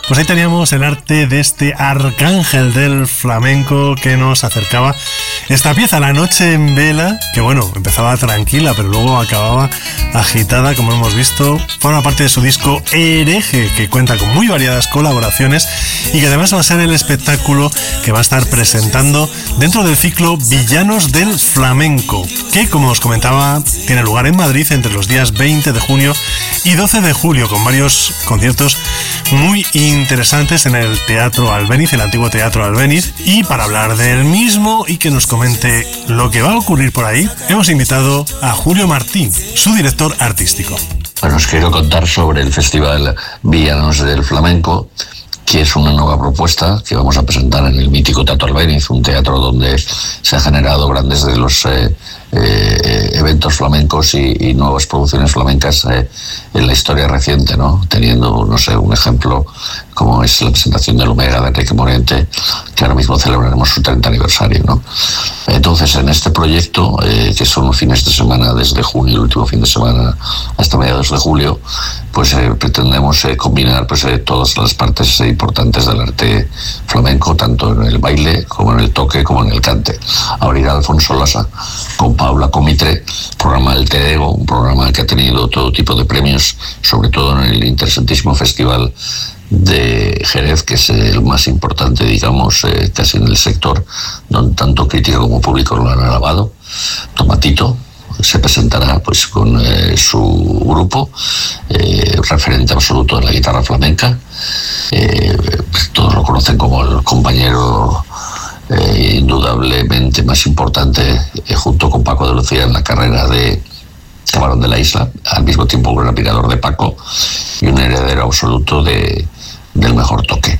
Pues ahí teníamos el arte de este arcángel del flamenco que nos acercaba esta pieza, La Noche en Vela, que bueno, empezaba tranquila, pero luego acababa agitada, como hemos visto. Forma parte de su disco Hereje, que cuenta con muy variadas colaboraciones y que además va a ser el espectáculo que va a estar presentando dentro del ciclo Villanos del Flamenco, que, como os comentaba, tiene lugar en Madrid entre los días 20 de junio y 12 de julio, con varios conciertos muy interesantes en el Teatro Albéniz, el antiguo Teatro Albéniz. Y para hablar del mismo y que nos comente lo que va a ocurrir por ahí, hemos invitado a Julio Martí, su director artístico. Bueno, os quiero contar sobre el Festival Villanos del Flamenco, que es una nueva propuesta que vamos a presentar en el mítico Teatro Albéniz, un teatro donde se han generado grandes de los eventos flamencos y nuevas producciones flamencas en la historia reciente, ¿no? Teniendo, no sé, un ejemplo como es la presentación del Omega de Enrique Morente, que ahora mismo celebraremos su 30 aniversario, ¿no? Entonces, en este proyecto, que son los fines de semana desde junio, el último fin de semana hasta mediados de julio, pues pretendemos combinar pues todas las partes importantes del arte flamenco, tanto en el baile como en el toque como en el cante. Abrirá Alfonso Lasa con Paula Comitre, programa del TEDEGO, un programa que ha tenido todo tipo de premios, sobre todo en el interesantísimo festival de Jerez, que es el más importante, digamos, casi en el sector, donde tanto crítica como público lo han alabado. Tomatito se presentará pues con su grupo, referente absoluto de la guitarra flamenca. Todos lo conocen como el compañero indudablemente más importante, junto con Paco de Lucía, en la carrera de Camarón de la Isla, al mismo tiempo un admirador de Paco y un heredero absoluto del mejor toque.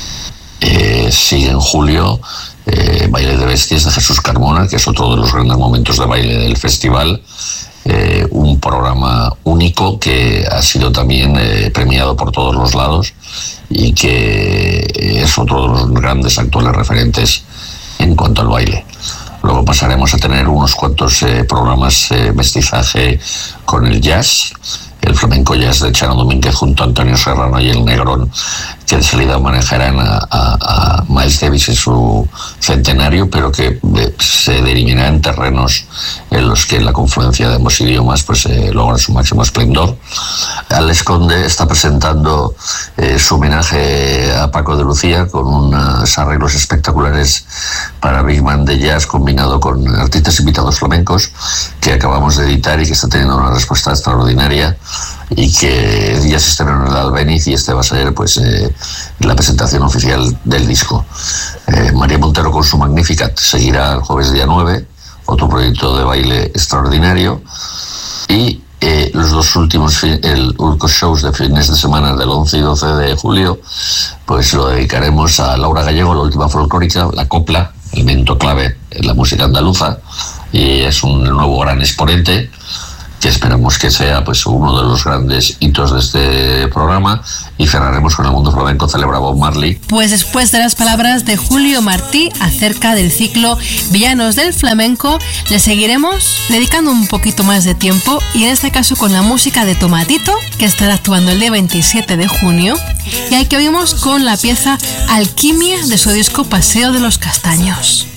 Sigue en julio Baile de Bestias de Jesús Carmona, que es otro de los grandes momentos de baile del festival, un programa único que ha sido también premiado por todos los lados y que es otro de los grandes actuales referentes en cuanto al baile. Luego pasaremos a tener unos cuantos programas mestizaje con el jazz, el flamenco jazz de Chano Domínguez junto a Antonio Serrano y el Negrón, que de salida manejarán a Miles Davis en su centenario, pero que se dirimirá en terrenos en los que la confluencia de ambos idiomas pues logra su máximo esplendor. Alex Conde está presentando su homenaje a Paco de Lucía con unos arreglos espectaculares para Big Band de jazz combinado con artistas invitados flamencos, que acabamos de editar y que está teniendo una respuesta extraordinaria y que ya se estrenó en el Albéniz, y este va a ser pues la presentación oficial del disco. María Montero con su Magnificat seguirá el jueves día 9, otro proyecto de baile extraordinario, y los dos últimos shows de fines de semana del 11 y 12 de julio pues lo dedicaremos a Laura Gallego, la última folclórica, la copla, elemento clave en la música andaluza, y es un nuevo gran exponente que esperamos que sea pues uno de los grandes hitos de este programa. Y cerraremos con El Mundo Flamenco celebra Bob Marley. Pues después de las palabras de Julio Martí acerca del ciclo Villanos del Flamenco, le seguiremos dedicando un poquito más de tiempo, y en este caso con la música de Tomatito, que estará actuando el día 27 de junio, y ahí que oímos con la pieza Alquimia de su disco Paseo de los Castaños.